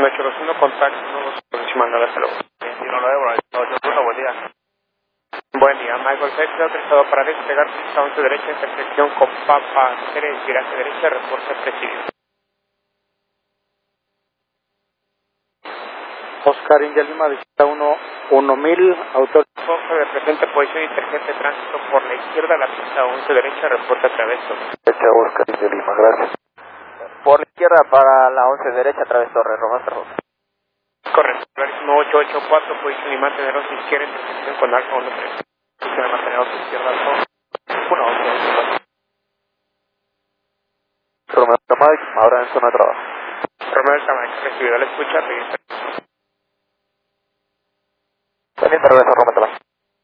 821, contacto 1-2, hasta luego. 29, 821, buen día. Buen día, Michael Sexto, autorizado para despegar pista 11 derecha, intersección con Papa 3, viraje derecha, reporte presidio. Oscar India Lima, visita 1000, autor. Foco de presente posición inteligente tránsito por la izquierda, la pista 11 derecha, reporte traveso. Derecha, Oscar India Lima, gracias. Por la izquierda para la 11 derecha, a través Torre Rojas. Correcto, verísimo 884, posición y manteneros izquierda, intersección con Alfa 13. Posición de manteneros izquierda, Alfa 1, Romeo Tamay, ahora en zona de trabajo. Romeo Tamayo, recibido la escucha, registra. Pendiente, regreso, Romeo Tamay.